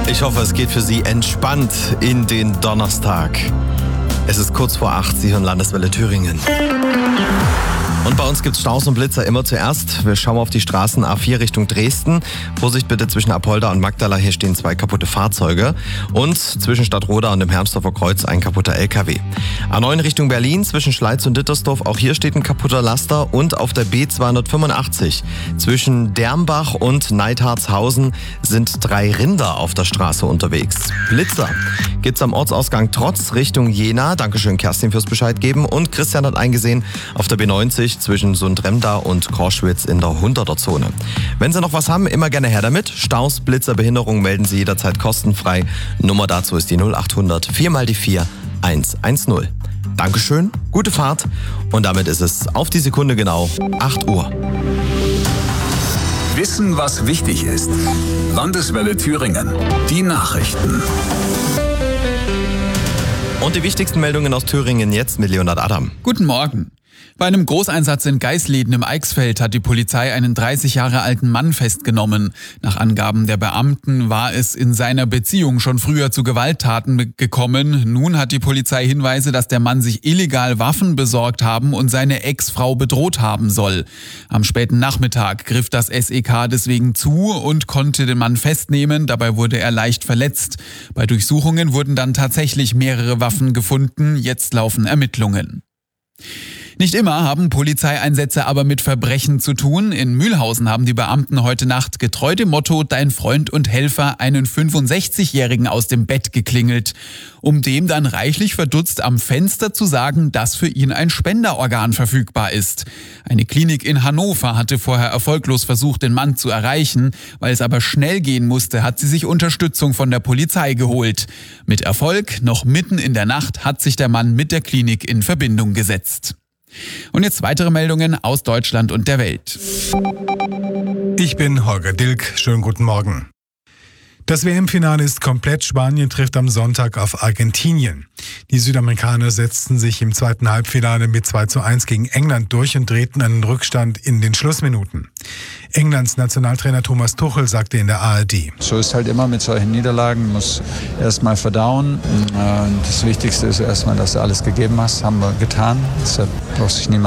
Ich hoffe, es geht für Sie entspannt in den Donnerstag. Es ist kurz vor 8, Sie hören Landeswelle Thüringen. Und bei uns gibt es Staus und Blitzer immer zuerst. Wir schauen auf die Straßen A4 Richtung Dresden. Vorsicht bitte zwischen Apolda und Magdala, hier stehen 2 kaputte Fahrzeuge. Und zwischen Stadtroda und dem Hermsdorfer Kreuz ein kaputter LKW. A9 Richtung Berlin zwischen Schleiz und Dittersdorf, auch hier steht ein kaputter Laster. Und auf der B285 zwischen Dermbach und Neidharzhausen sind 3 Rinder auf der Straße unterwegs. Blitzer gibt's am Ortsausgang Trotz Richtung Jena. Dankeschön Kerstin fürs Bescheid geben. Und Christian hat eingesehen auf der B90 zwischen Sundremda und Korschwitz in der 100er-Zone. Wenn Sie noch was haben, immer gerne her damit. Staus, Blitzer, Behinderungen melden Sie jederzeit kostenfrei. Nummer dazu ist die 0800 4 mal die 4 110. Dankeschön, gute Fahrt und damit ist es auf die Sekunde genau 8 Uhr. Wissen, was wichtig ist. Landeswelle Thüringen. Die Nachrichten. Und die wichtigsten Meldungen aus Thüringen jetzt mit Leonhard Adam. Guten Morgen. Bei einem Großeinsatz in Geisleden im Eichsfeld hat die Polizei einen 30 Jahre alten Mann festgenommen. Nach Angaben der Beamten war es in seiner Beziehung schon früher zu Gewalttaten gekommen. Nun hat die Polizei Hinweise, dass der Mann sich illegal Waffen besorgt haben und seine Ex-Frau bedroht haben soll. Am späten Nachmittag griff das SEK deswegen zu und konnte den Mann festnehmen. Dabei wurde er leicht verletzt. Bei Durchsuchungen wurden dann tatsächlich mehrere Waffen gefunden. Jetzt laufen Ermittlungen. Nicht immer haben Polizeieinsätze aber mit Verbrechen zu tun. In Mühlhausen haben die Beamten heute Nacht getreu dem Motto Dein Freund und Helfer einen 65-Jährigen aus dem Bett geklingelt, um dem dann reichlich verdutzt am Fenster zu sagen, dass für ihn ein Spenderorgan verfügbar ist. Eine Klinik in Hannover hatte vorher erfolglos versucht, den Mann zu erreichen. Weil es aber schnell gehen musste, hat sie sich Unterstützung von der Polizei geholt. Mit Erfolg, noch mitten in der Nacht, hat sich der Mann mit der Klinik in Verbindung gesetzt. Und jetzt weitere Meldungen aus Deutschland und der Welt. Ich bin Holger Dilk. Schönen guten Morgen. Das WM-Finale ist komplett. Spanien trifft am Sonntag auf Argentinien. Die Südamerikaner setzten sich im zweiten Halbfinale mit 2:1 gegen England durch und drehten einen Rückstand in den Schlussminuten. Englands Nationaltrainer Thomas Tuchel sagte in der ARD: So ist halt immer mit solchen Niederlagen, muss erstmal verdauen. Das Wichtigste ist erstmal, dass du alles gegeben hast, haben wir getan. Deshalb braucht sich niemand